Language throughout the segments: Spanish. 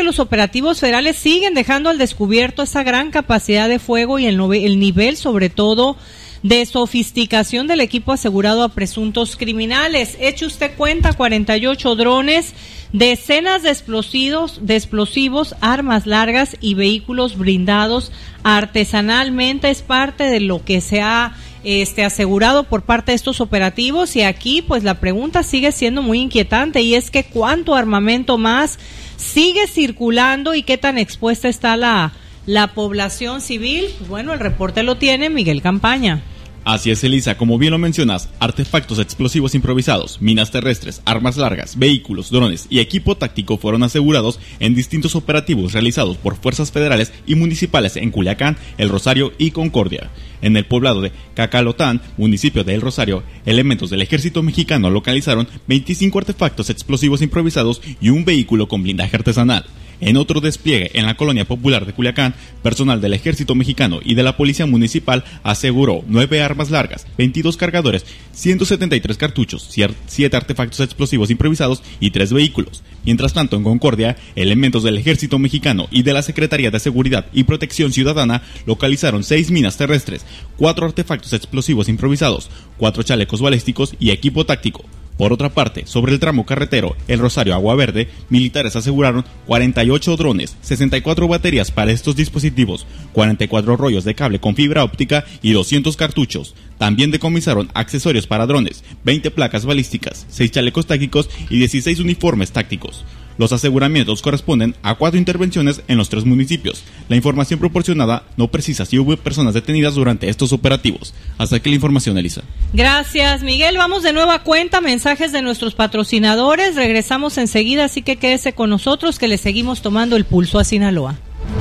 los operativos federales siguen dejando al descubierto esa gran capacidad de fuego y el nivel, sobre todo, de sofisticación del equipo asegurado a presuntos criminales. Eche usted cuenta, 48 drones, decenas de explosivos, armas largas y vehículos blindados artesanalmente. Es parte de lo que se ha asegurado por parte de estos operativos, y aquí pues la pregunta sigue siendo muy inquietante, y es que ¿cuánto armamento más sigue circulando y qué tan expuesta está la población civil? Pues bueno, el reporte lo tiene Miguel Campaña. Así es, Elisa, como bien lo mencionas, artefactos explosivos improvisados, minas terrestres, armas largas, vehículos, drones y equipo táctico fueron asegurados en distintos operativos realizados por fuerzas federales y municipales en Culiacán, El Rosario y Concordia. En el poblado de Cacalotán, municipio de El Rosario, elementos del ejército mexicano localizaron 25 artefactos explosivos improvisados y un vehículo con blindaje artesanal. En otro despliegue en la colonia popular de Culiacán, personal del ejército mexicano y de la policía municipal aseguró 9 armas largas, 22 cargadores, 173 cartuchos, 7 artefactos explosivos improvisados y 3 vehículos. Mientras tanto, en Concordia, elementos del ejército mexicano y de la Secretaría de Seguridad y Protección Ciudadana localizaron 6 minas terrestres, 4 artefactos explosivos improvisados, 4 chalecos balísticos y equipo táctico. Por otra parte, sobre el tramo carretero El Rosario-Agua Verde, militares aseguraron 48 drones, 64 baterías para estos dispositivos, 44 rollos de cable con fibra óptica y 200 cartuchos. También decomisaron accesorios para drones, 20 placas balísticas, 6 chalecos tácticos y 16 uniformes tácticos. Los aseguramientos corresponden a 4 intervenciones en los 3 municipios. La información proporcionada no precisa si hubo personas detenidas durante estos operativos. Hasta aquí la información, Elisa. Gracias, Miguel. Vamos de nueva cuenta, mensajes de nuestros patrocinadores. Regresamos enseguida, así que quédese con nosotros que le seguimos tomando el pulso a Sinaloa.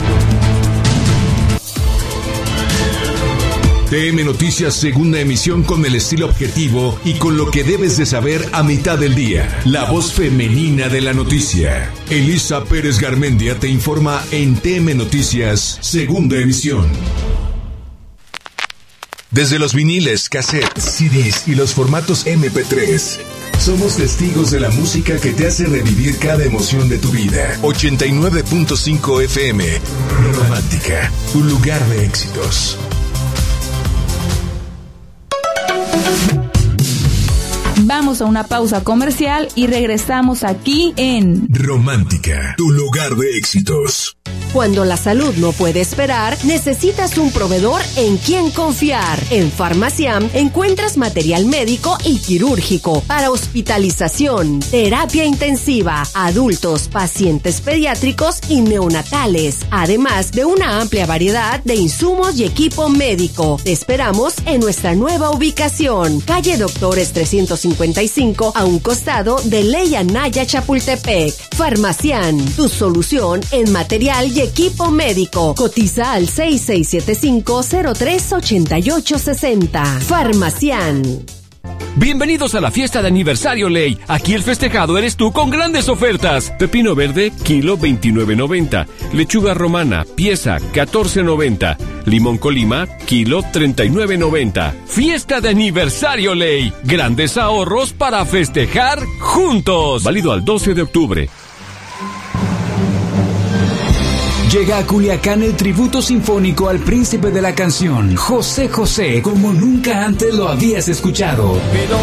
TM Noticias, segunda emisión, con el estilo objetivo y con lo que debes de saber a mitad del día. La voz femenina de la noticia. Elisa Pérez Garmendia te informa en TM Noticias, segunda emisión. Desde los viniles, cassettes, CDs y los formatos MP3, somos testigos de la música que te hace revivir cada emoción de tu vida. 89.5 FM, Romántica, tu lugar de éxitos. Vamos a una pausa comercial y regresamos aquí en Romántica, tu lugar de éxitos. Cuando la salud no puede esperar, necesitas un proveedor en quien confiar. En Farmaciam encuentras material médico y quirúrgico para hospitalización, terapia intensiva, adultos, pacientes pediátricos y neonatales, además de una amplia variedad de insumos y equipo médico. Te esperamos en nuestra nueva ubicación, calle Doctores 355, a un costado de Ley Anaya, Chapultepec. Farmaciam, tu solución en material y equipo médico. Cotiza al 6675-038860. Farmaciam. Bienvenidos a la fiesta de aniversario Ley. Aquí el festejado eres tú con grandes ofertas. Pepino verde, kilo 29.90. Lechuga romana, pieza 14.90. Limón Colima, kilo 39.90. Fiesta de aniversario Ley. Grandes ahorros para festejar juntos. Válido al 12 de octubre. Llega a Culiacán el tributo sinfónico al príncipe de la canción, José José, como nunca antes lo habías escuchado.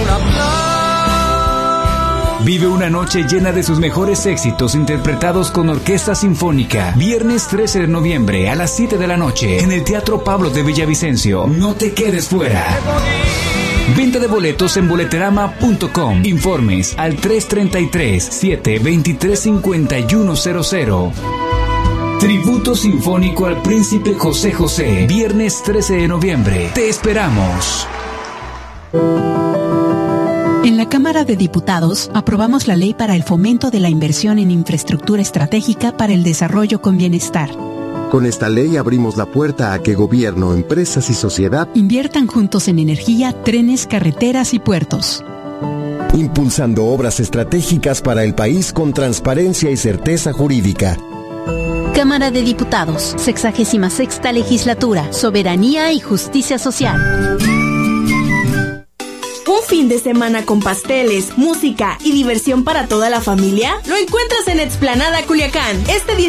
Vive una noche llena de sus mejores éxitos interpretados con orquesta sinfónica. Viernes 13 de noviembre a las 7 de la noche en el Teatro Pablo de Villavicencio. No te quedes fuera. Venta de boletos en boleterama.com. Informes al 333-723-5100. Tributo sinfónico al príncipe José José. Viernes 13 de noviembre. Te esperamos. En la Cámara de Diputados aprobamos la ley para el fomento de la inversión en infraestructura estratégica para el desarrollo con bienestar. Con esta ley abrimos la puerta a que gobierno, empresas y sociedad inviertan juntos en energía, trenes, carreteras y puertos. Impulsando obras estratégicas para el país con transparencia y certeza jurídica. Cámara de Diputados, 66ª Legislatura, Soberanía y Justicia Social. ¿Un fin de semana con pasteles, música y diversión para toda la familia? Lo encuentras en Explanada Culiacán. Este